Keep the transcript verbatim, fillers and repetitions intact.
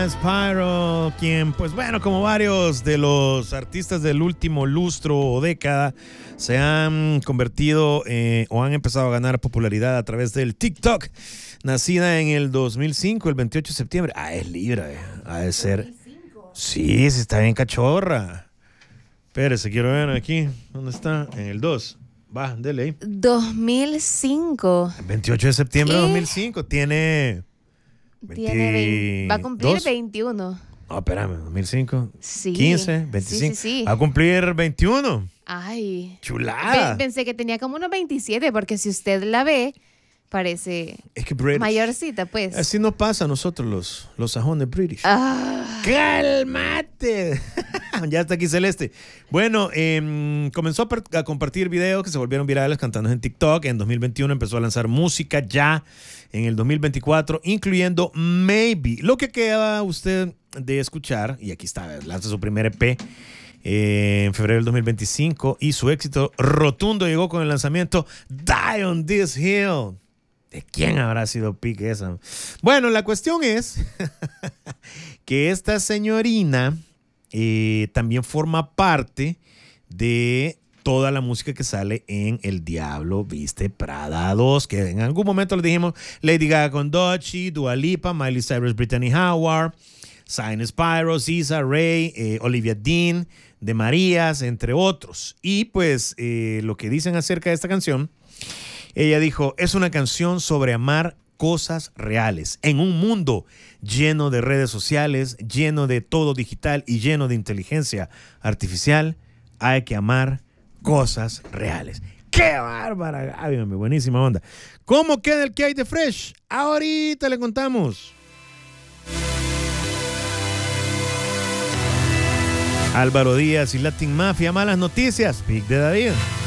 Spyro, quien, pues bueno, como varios de los artistas del último lustro o década, se han convertido eh, o han empezado a ganar popularidad a través del TikTok. Nacida en el dos mil cinco, el veintiocho de septiembre. Ah, es Libra, eh. Ha de ser. Sí, sí, está bien cachorra. Espérese, quiero ver aquí. ¿Dónde está? En el dos. Va, dele ahí. dos mil cinco. El veintiocho de septiembre de ¿Qué? dos mil cinco. Tiene... Tiene veinte, va a cumplir veintidós. veintiuno. No, espérame, dos mil cinco. Sí. quince, veinticinco. Sí, sí, sí. Va a cumplir veintiuno. Ay. Chulada. Pe- pensé que tenía como unos veintisiete, porque si usted la ve, parece Es que British. mayorcita, pues. Así nos pasa a nosotros los, los sajones British. Ah. ¡Cálmate! Ya está aquí Celeste. Bueno, eh, comenzó a, per- a compartir videos que se volvieron virales cantando en TikTok. En dos mil veintiuno empezó a lanzar música ya en el dos mil veinticuatro, incluyendo Maybe. Lo que queda usted de escuchar, y aquí está, lanza su primer E P eh, en febrero del dos mil veinticinco y su éxito rotundo llegó con el lanzamiento Die on This Hill. ¿De quién habrá sido pique esa? Bueno, la cuestión es que esta señorina eh, también forma parte de toda la música que sale en El Diablo Viste Prada dos, que en algún momento le dijimos Lady Gaga con Doechii, Dua Lipa, Miley Cyrus, Brittany Howard, Sign Spyro, Ziza, Ray, eh, Olivia Dean, de Marías, entre otros. Y pues eh, lo que dicen acerca de esta canción, ella dijo, es una canción sobre amar cosas reales en un mundo lleno de redes sociales, lleno de todo digital y lleno de inteligencia artificial. Hay que amar cosas reales. ¡Qué bárbara, Gaby! Hombre, buenísima onda. ¿Cómo queda el que hay de Fresh? Ahorita le contamos. Álvaro Díaz y Latin Mafia, malas noticias. Pic de David.